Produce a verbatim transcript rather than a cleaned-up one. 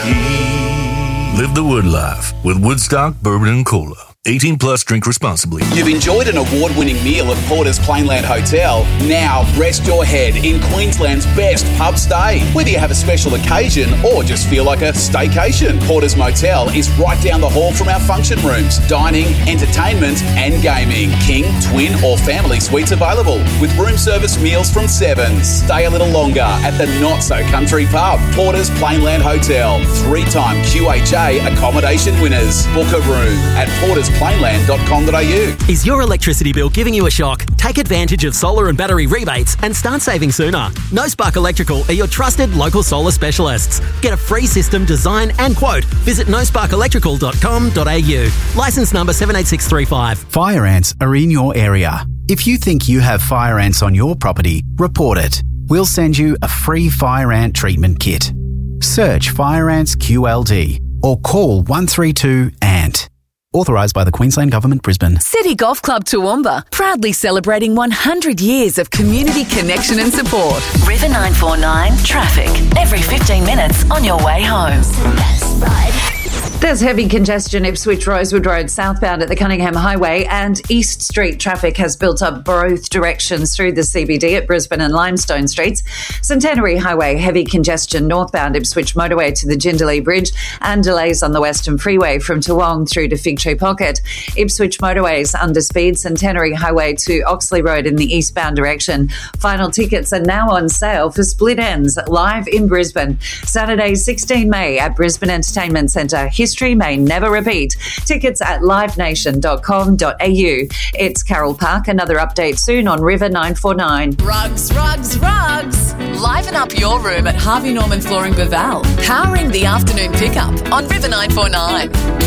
whiskey. Live the Wood life with Woodstock Bourbon and Cola. eighteen plus, drink responsibly. You've enjoyed an award-winning meal at Porter's Plainland Hotel. Now rest your head in Queensland's best pub stay. Whether you have a special occasion or just feel like a staycation, Porter's Motel is right down the hall from our function rooms, dining, entertainment and gaming. King, twin or family suites available with room service meals from Sevens. Stay a little longer at the not-so-country pub. Porter's Plainland Hotel. Three-time Q H A accommodation winners. Book a room at porters plainland dot com dot a u. Is your electricity bill giving you a shock? Take advantage of solar and battery rebates and start saving sooner. No Spark Electrical are your trusted local solar specialists. Get a free system design and quote. Visit no spark electrical dot com dot a u. Licence number seven eight six three five. Fire ants are in your area. If you think you have fire ants on your property, report it. We'll send you a free fire ant treatment kit. Search Fire Ants Q L D or call one three two A N T. Authorised by the Queensland Government, Brisbane. City Golf Club Toowoomba, proudly celebrating one hundred years of community connection and support. River nine four nine traffic. Every fifteen minutes on your way home. There's heavy congestion Ipswich Rosewood Road southbound at the Cunningham Highway, and East Street traffic has built up both directions through the C B D at Brisbane and Limestone Streets. Centenary Highway, heavy congestion northbound Ipswich Motorway to the Jindalee Bridge, and delays on the Western Freeway from Toowong through to Fig Tree Pocket. Ipswich Motorways under speed, Centenary Highway to Oxley Road in the eastbound direction. Final tickets are now on sale for Split Ends live in Brisbane. Saturday, sixteenth of May at Brisbane Entertainment Centre. History may never repeat. Tickets at live nation dot com dot a u. It's Carol Park. Another update soon on River nine four nine. Rugs, rugs, rugs. Liven up your room at Harvey Norman Flooring Baval. Powering the afternoon pickup on River nine four nine.